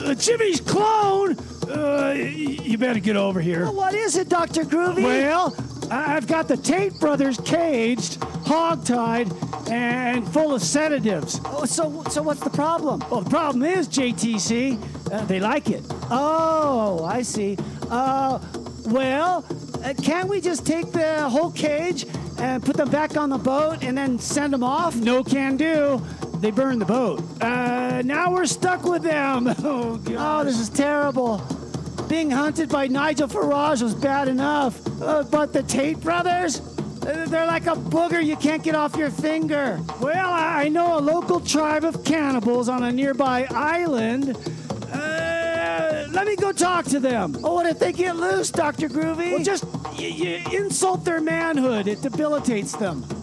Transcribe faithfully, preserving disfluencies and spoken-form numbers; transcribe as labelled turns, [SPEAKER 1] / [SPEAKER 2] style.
[SPEAKER 1] uh, Jimmy's clone? Uh, you better get over here.
[SPEAKER 2] Well, what is it, Doctor Groovy?
[SPEAKER 1] Well, I've got the Tate brothers caged, hogtied, and full of sedatives.
[SPEAKER 2] Oh, so, so what's the problem?
[SPEAKER 1] Well, the problem is, J T C, uh, they like it.
[SPEAKER 2] Oh, I see. Uh, well, uh, can't we just take the whole cage and put them back on the boat and then send them off?
[SPEAKER 1] No can do. They burned the boat. Uh, now we're stuck with them. Oh, God.
[SPEAKER 2] Oh, this is terrible. Being hunted by Nigel Farage was bad enough. Uh, but the Tate brothers? Uh, they're like a booger you can't get off your finger.
[SPEAKER 1] Well, I I know a local tribe of cannibals on a nearby island. Uh, let me go talk to them.
[SPEAKER 2] Oh, what if they get loose, Doctor Groovy?
[SPEAKER 1] Well, just y- y- insult their manhood. It debilitates them.